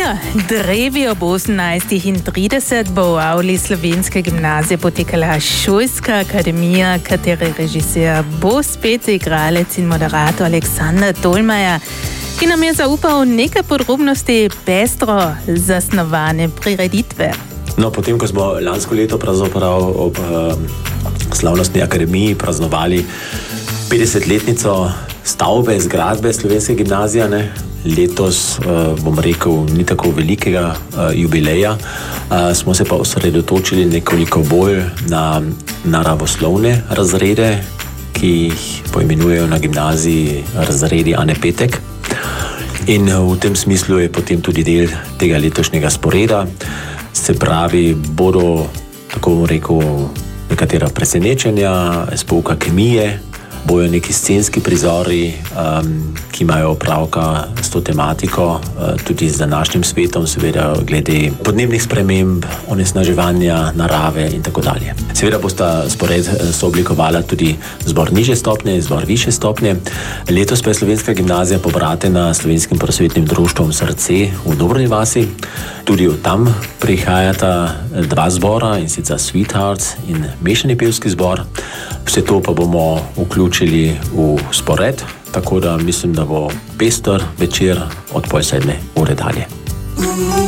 drevi ob 18:30 bo v avli Slovenske gimnazije potekala Šolska akademija, katere režiser bo spet igralec in moderator Aleksander Tolmajer, ki nam je zaupal nekaj podrobnosti pestro zasnovane prireditve. No, potem, ko smo lansko leto pravzaprav ob slavnostni akademiji praznovali 50-letnico stavbe, zgradbe Slovenske gimnazije, letos, bom rekel, ni tako velikega jubileja, smo se pa osredotočili nekoliko bolj na naravoslovne razrede, ki jih poimenujejo na gimnaziji razredi Ane Petek. In v tem smislu je potem tudi del tega letošnjega sporeda. Se pravi, bodo, tako bom rekel, nekatera presenečenja s pouka kemije, bojo neki scenski prizori, ki imajo opravka s to tematiko, tudi z današnjim svetom, seveda glede podnebnih sprememb, onesnaževanja narave in tako dalje. Seveda bosta spored sooblikovala tudi zbor nižje stopnje in zbor višje stopnje. Letos pa je Slovenska gimnazija pobratena Slovenskim prosvetnim društvom Srce v Dobrovi vasi. Tudi od tam prihajata dva zbora, in sicer Sweethearts in mešani pevski zbor. Vse to pa bomo vključili v spored, tako da mislim, da bo pester večer od 6:30 dalje.